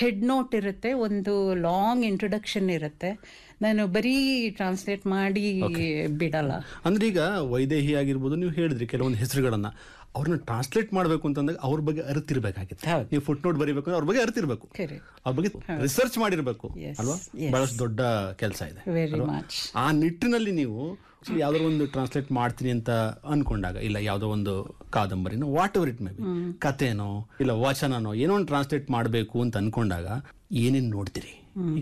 Head note ಇರುತ್ತೆ, ಒಂದು long introduction ಇರುತ್ತೆ. ನಾನು ಬರೀ ಟ್ರಾನ್ಸ್ಲೇಟ್ ಮಾಡಿ ಬಿಡಲ್ಲ. ಅಂದ್ರೆ ಈಗ ವೈದೇಹಿ ಆಗಿರ್ಬೋದು, ನೀವು ಹೇಳಿದ್ರಿ ಕೆಲವೊಂದು ಹೆಸರುಗಳನ್ನ, ಅವ್ರನ್ನ ಟ್ರಾನ್ಸ್ಲೇಟ್ ಮಾಡಬೇಕು ಅಂತಂದಾಗ ಅವ್ರ ಬಗ್ಗೆ ಅರಿತಿರ್ಬೇಕಾಗಿತ್ತು. ನೀವು ಫುಟ್ ನೋಟ್ ಬರೀಬೇಕು ಅಂದ್ರೆ ಅವ್ರ ಬಗ್ಗೆ ಅರಿತಿರ್ಬೇಕು, ಅವ್ರ ಬಗ್ಗೆ ರಿಸರ್ಚ್ ಮಾಡಿರ್ಬೇಕು ಅಲ್ವಾ? ಬಹಳಷ್ಟು ದೊಡ್ಡ ಕೆಲಸ ಇದೆ. ಆ ನಿಟ್ಟಿನಲ್ಲಿ ನೀವು ಯಾವ್ದಾದ್ರು ಒಂದು ಟ್ರಾನ್ಸ್ಲೇಟ್ ಮಾಡ್ತೀನಿ ಅಂತ ಅನ್ಕೊಂಡಾಗ, ಇಲ್ಲ ಯಾವ್ದೋ ಒಂದು ಕಾದಂಬರಿನೋ what ever it may be, ಕಥೆನೋ ಇಲ್ಲ ವಚನನೋ ಏನೋ ಒಂದು ಟ್ರಾನ್ಸ್ಲೇಟ್ ಮಾಡಬೇಕು ಅಂತ ಅನ್ಕೊಂಡಾಗ ಏನೇನು ನೋಡ್ತೀರಿ?